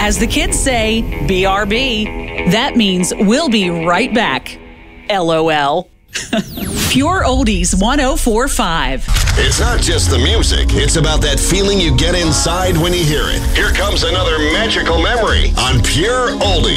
As the kids say, BRB. That means we'll be right back. LOL. Pure Oldies 104.5. It's not just the music. It's about that feeling you get inside when you hear it. Here comes another magical memory on Pure Oldies.